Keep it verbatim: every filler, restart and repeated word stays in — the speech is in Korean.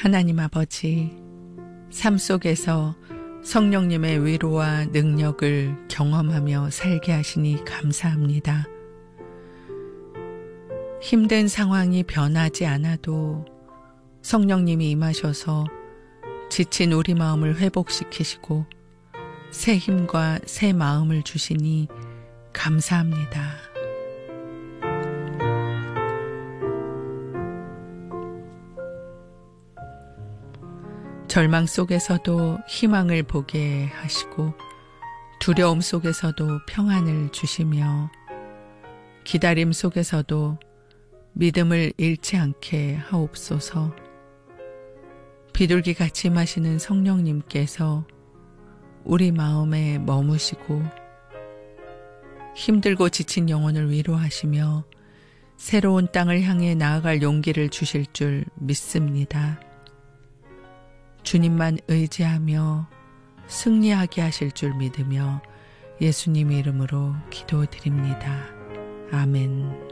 하나님 아버지, 삶 속에서 성령님의 위로와 능력을 경험하며 살게 하시니 감사합니다. 힘든 상황이 변하지 않아도 성령님이 임하셔서 지친 우리 마음을 회복시키시고 새 힘과 새 마음을 주시니 감사합니다. 절망 속에서도 희망을 보게 하시고 두려움 속에서도 평안을 주시며 기다림 속에서도 믿음을 잃지 않게 하옵소서. 비둘기같이 임하시는 성령님께서 우리 마음에 머무시고 힘들고 지친 영혼을 위로하시며 새로운 땅을 향해 나아갈 용기를 주실 줄 믿습니다. 주님만 의지하며 승리하게 하실 줄 믿으며 예수님 이름으로 기도드립니다. 아멘.